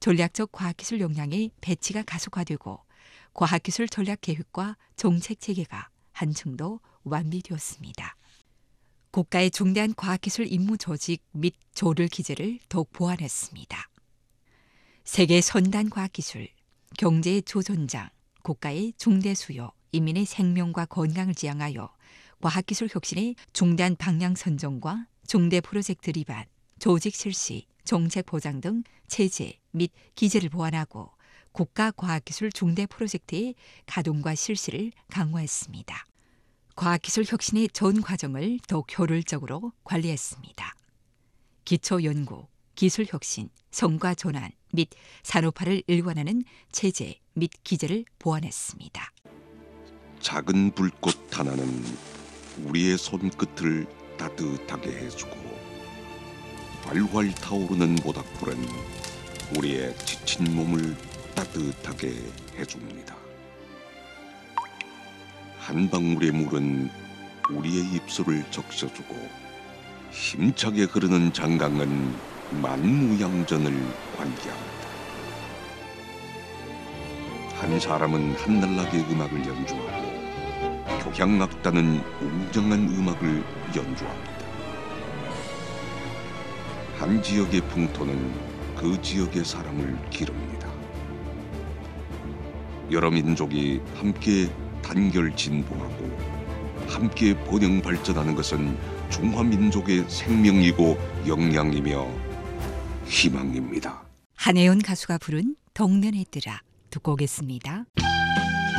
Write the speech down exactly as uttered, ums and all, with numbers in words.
전략적 과학기술 역량의 배치가 가속화되고 과학기술 전략계획과 정책체계가 한층 더 완비되었습니다. 국가의 중대한 과학기술 임무 조직 및 조를 기제를 더욱 보완했습니다. 세계 선단 과학기술, 경제의 조전장, 국가의 중대 수요, 인민의 생명과 건강을 지향하여 과학기술 혁신의 중대한 방향 선정과 중대 프로젝트 리반, 조직 실시, 정책 보장 등 체제 및 기제를 보완하고 국가 과학기술 중대 프로젝트의 가동과 실시를 강화했습니다. 과학기술 혁신의 전 과정을 더욱 효율적으로 관리했습니다. 기초연구, 기술혁신, 성과 전환 및 산업화를 일관하는 체제 및 기제를 보완했습니다. 작은 불꽃 하나는 우리의 손끝을 따뜻하게 해주고 활활 타오르는 모닥불은 우리의 지친 몸을 따뜻하게 해줍니다. 한 방울의 물은 우리의 입술을 적셔주고 힘차게 흐르는 장강은 만무양전을 관계합니다. 한 사람은 한날나게 음악을 연주하고 교향악단은 웅장한 음악을 연주합니다. 한 지역의 풍토는 그 지역의 사람을 기릅니다. 여러 민족이 함께 단결 진보하고 함께 번영 발전하는 것은 중화민족의 생명이고 역량이며 희망입니다. 한혜연 가수가 부른 동면에 뜨라 듣고 오겠습니다.